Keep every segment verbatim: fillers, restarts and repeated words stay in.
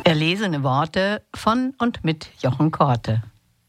Erlesene Worte von und mit Jochen Korte.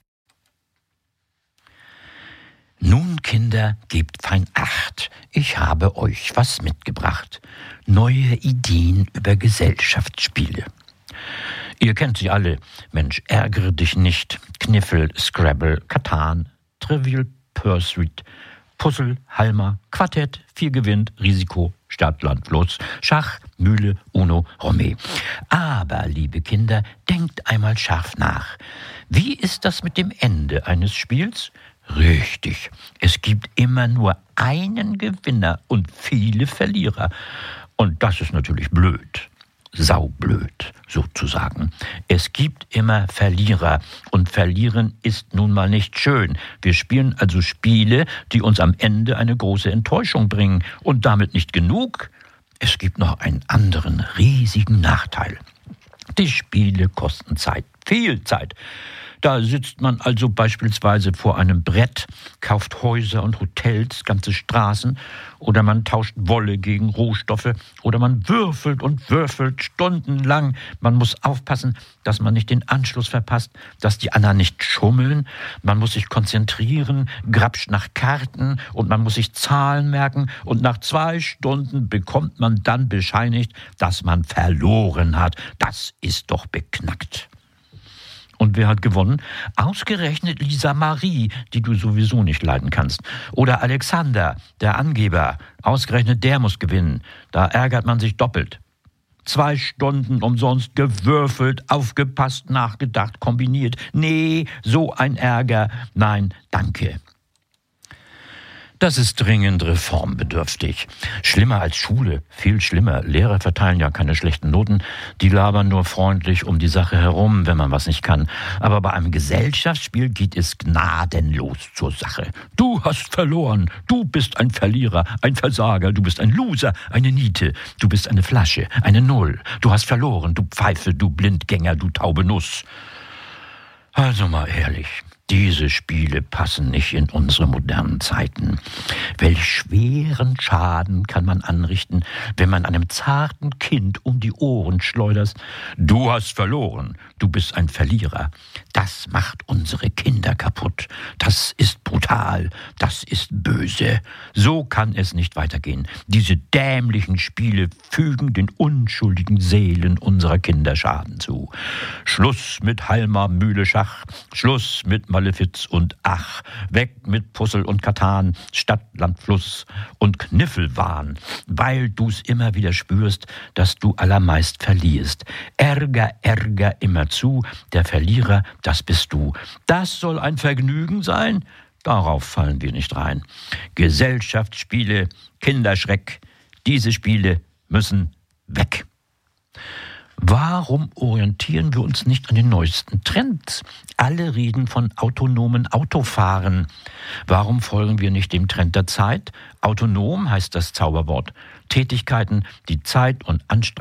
Nun, Kinder, gebt fein Acht, ich habe euch was mitgebracht. Neue Ideen über Gesellschaftsspiele. Ihr kennt sie alle. Mensch, ärgere dich nicht. Kniffel, Scrabble, Katan, Trivial Pursuit, Puzzle, Halma, Quartett, Vier gewinnt, Risiko, Stadt, Land, Fluss, Schach, Mühle, Uno, Romé. Aber, liebe Kinder, denkt einmal scharf nach. Wie ist das mit dem Ende eines Spiels? Richtig, es gibt immer nur einen Gewinner und viele Verlierer. Und das ist natürlich blöd. Saublöd, sozusagen. Es gibt immer Verlierer und Verlieren ist nun mal nicht schön. Wir spielen also Spiele, die uns am Ende eine große Enttäuschung bringen. Und damit nicht genug. Es gibt noch einen anderen riesigen Nachteil. Die Spiele kosten Zeit, viel Zeit. Da sitzt man also beispielsweise vor einem Brett, kauft Häuser und Hotels, ganze Straßen, oder man tauscht Wolle gegen Rohstoffe, oder man würfelt und würfelt stundenlang. Man muss aufpassen, dass man nicht den Anschluss verpasst, dass die anderen nicht schummeln. Man muss sich konzentrieren, grapscht nach Karten und man muss sich Zahlen merken. Und nach zwei Stunden bekommt man dann bescheinigt, dass man verloren hat. Das ist doch beknackt. Und wer hat gewonnen? Ausgerechnet Lisa Marie, die du sowieso nicht leiden kannst. Oder Alexander, der Angeber. Ausgerechnet der muss gewinnen. Da ärgert man sich doppelt. Zwei Stunden umsonst gewürfelt, aufgepasst, nachgedacht, kombiniert. Nee, so ein Ärger. Nein, danke. Das ist dringend reformbedürftig. Schlimmer als Schule, viel schlimmer. Lehrer verteilen ja keine schlechten Noten. Die labern nur freundlich um die Sache herum, wenn man was nicht kann. Aber bei einem Gesellschaftsspiel geht es gnadenlos zur Sache. Du hast verloren. Du bist ein Verlierer, ein Versager. Du bist ein Loser, eine Niete. Du bist eine Flasche, eine Null. Du hast verloren, du Pfeife, du Blindgänger, du taube Nuss. Also mal ehrlich. Diese Spiele passen nicht in unsere modernen Zeiten. Welch schweren Schaden kann man anrichten, wenn man einem zarten Kind um die Ohren schleudert: Du hast verloren, du bist ein Verlierer. Das macht unsere Kinder kaputt. Das ist brutal, das ist böse. So kann es nicht weitergehen. Diese dämlichen Spiele fügen den unschuldigen Seelen unserer Kinder Schaden zu. Schluss mit Halma, Mühle, Schach. Schluss mit Malefiz und Ach. Weg mit Puzzle und Katan, Stadt, Land, Fluss und Kniffelwahn, weil du's immer wieder spürst, dass du allermeist verlierst. Ärger, Ärger immerzu, der Verlierer, das bist du. Das soll ein Vergnügen sein? Darauf fallen wir nicht rein. Gesellschaftsspiele, Kinderschreck, diese Spiele müssen weg. Warum orientieren wir uns nicht an den neuesten Trends? Alle reden von autonomen Autofahren. Warum folgen wir nicht dem Trend der Zeit? Autonom heißt das Zauberwort. Tätigkeiten, die Zeit und Anstrengung